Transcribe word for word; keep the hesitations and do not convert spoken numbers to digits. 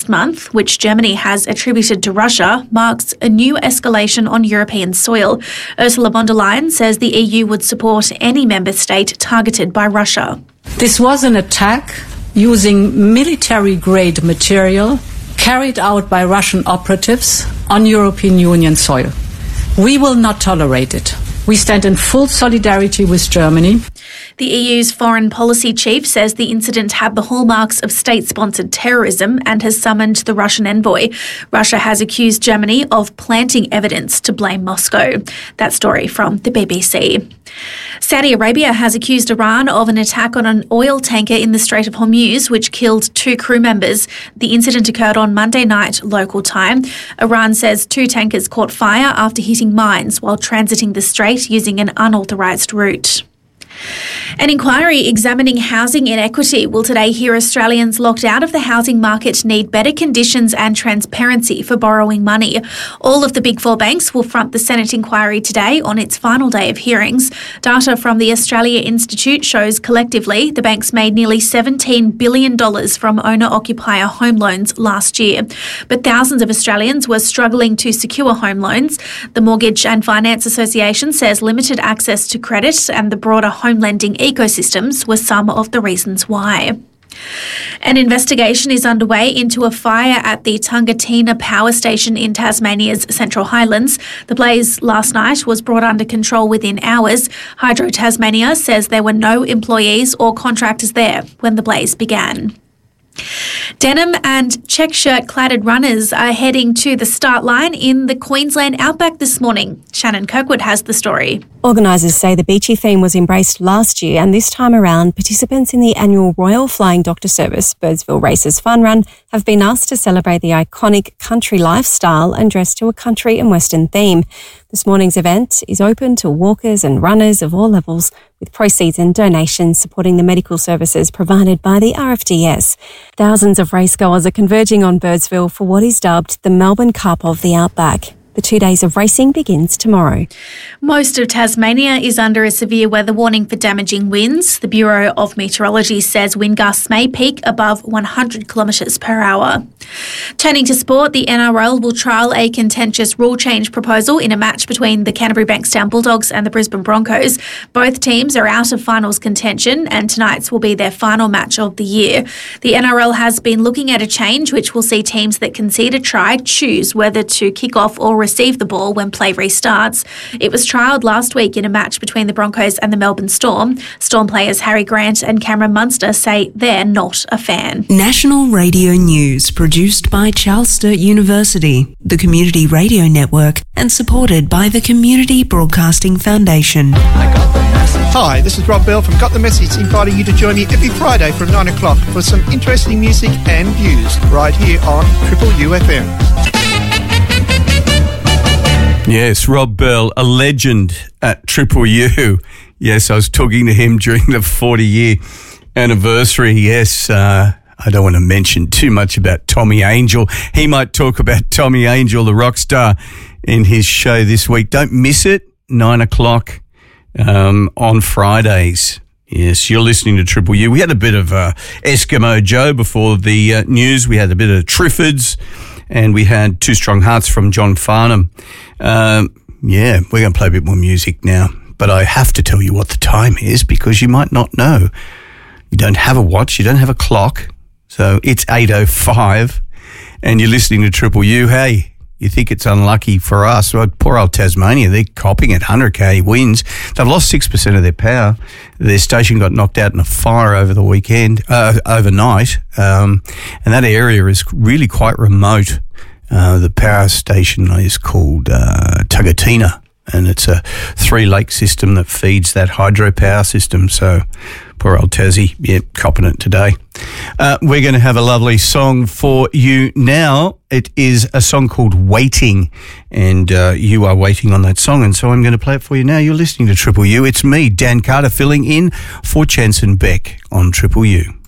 last month, which Germany has attributed to Russia, marks a new escalation on European soil. Ursula von der Leyen says the E U would support any member state targeted by Russia. This was an attack using military-grade material carried out by Russian operatives on European Union soil. We will not tolerate it. We stand in full solidarity with Germany. The E U's foreign policy chief says the incident had the hallmarks of state-sponsored terrorism and has summoned the Russian envoy. Russia has accused Germany of planting evidence to blame Moscow. That story from the B B C. Saudi Arabia has accused Iran of an attack on an oil tanker in the Strait of Hormuz, which killed two crew members. The incident occurred on Monday night local time. Iran says two tankers caught fire after hitting mines while transiting the strait using an unauthorised route. An inquiry examining housing inequity will today hear Australians locked out of the housing market need better conditions and transparency for borrowing money. All of the big four banks will front the Senate inquiry today on its final day of hearings. Data from the Australia Institute shows collectively the banks made nearly seventeen billion dollars from owner-occupier home loans last year. But thousands of Australians were struggling to secure home loans. The Mortgage and Finance Association says limited access to credit and the broader home lending ecosystems were some of the reasons why. An investigation is underway into a fire at the Tungatina power station in Tasmania's Central Highlands. The blaze last night was brought under control within hours. Hydro Tasmania says there were no employees or contractors there when the blaze began. Denim and check shirt cladded runners are heading to the start line in the Queensland Outback this morning. Shannon Kirkwood has the story. Organisers say the beachy theme was embraced last year, and this time around, participants in the annual Royal Flying Doctor Service Birdsville Races Fun Run have been asked to celebrate the iconic country lifestyle and dress to a country and western theme. This morning's event is open to walkers and runners of all levels, with proceeds and donations supporting the medical services provided by the R F D S. Thousands of racegoers are converging on Birdsville for what is dubbed the Melbourne Cup of the Outback. The two days of racing begins tomorrow. Most of Tasmania is under a severe weather warning for damaging winds. The Bureau of Meteorology says wind gusts may peak above one hundred kilometres per hour. Turning to sport, the N R L will trial a contentious rule change proposal in a match between the Canterbury Bankstown Bulldogs and the Brisbane Broncos. Both teams are out of finals contention, and tonight's will be their final match of the year. The N R L has been looking at a change which will see teams that concede a try choose whether to kick off or receive the ball when play restarts. It was trialled last week in a match between the Broncos and the Melbourne Storm. Storm players Harry Grant and Cameron Munster say they're not a fan. National Radio News, produced by Charles Sturt University, the Community Radio Network, and supported by the Community Broadcasting Foundation. Hi, this is Rob Bell from Got the Message, inviting you to join me every Friday from nine o'clock for some interesting music and views right here on Triple U F M. Yes, Rob Bell, a legend at Triple U. Yes, I was talking to him during the forty-year anniversary. Yes, uh, I don't want to mention too much about Tommy Angel. He might talk about Tommy Angel, the rock star, in his show this week. Don't miss it, nine o'clock um, on Fridays. Yes, you're listening to Triple U. We had a bit of uh, Eskimo Joe before the uh, news. We had a bit of Triffids. And we had Two Strong Hearts from John Farnham. Um, yeah, we're going to play a bit more music now. But I have to tell you what the time is because you might not know. You don't have a watch. You don't have a clock. So it's eight oh five and you're listening to Triple U. Hey, you think it's unlucky for us. Well, poor old Tasmania, they're copping at one hundred k winds. They've lost six percent of their power. Their station got knocked out in a fire over the weekend, uh, overnight. Um, and that area is really quite remote. Uh, the power station is called uh, Tungatina, and it's a three-lake system that feeds that hydropower system. So poor old Tassie, yeah, copping it today. Uh, we're going to have a lovely song for you now. It is a song called Waiting, and uh, you are waiting on that song, and so I'm going to play it for you now. You're listening to Triple U. It's me, Dan Carter, filling in for Chanson Beck on Triple U.